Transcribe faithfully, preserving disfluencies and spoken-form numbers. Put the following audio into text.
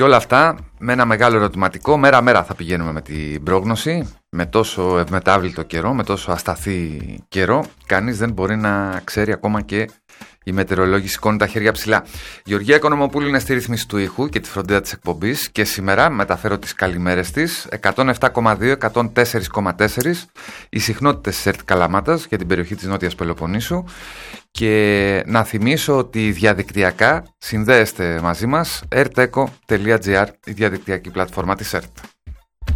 Και όλα αυτά με ένα μεγάλο ερωτηματικό. Μέρα-μέρα θα πηγαίνουμε με την πρόγνωση. Με τόσο ευμετάβλητο καιρό, με τόσο ασταθή καιρό, κανείς δεν μπορεί να ξέρει, ακόμα και η μετεωρολόγοι σηκώνουν τα χέρια ψηλά. Γεωργία Οικονομοπούλου είναι στη ρύθμιση του ήχου και τη φροντίδα της εκπομπής και σήμερα μεταφέρω τις καλημέρες της. εκατόν επτά κόμμα δύο, εκατόν τέσσερα κόμμα τέσσερα οι συχνότητες της ΕΡΤ Καλαμάτας για την περιοχή της Νότιας Πελοποννήσου. Και να θυμίσω ότι διαδικτυακά συνδέεστε μαζί μας ερτ εκο τελεία τζι άρ, η διαδικτυακή πλατφόρμα της ΕΡΤ.